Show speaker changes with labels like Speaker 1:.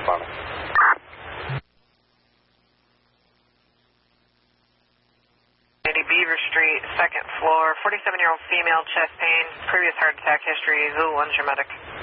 Speaker 1: responding.
Speaker 2: Beaver Street, second floor, 47-year-old female, chest pain, previous heart attack history, Zulu 1's your medic.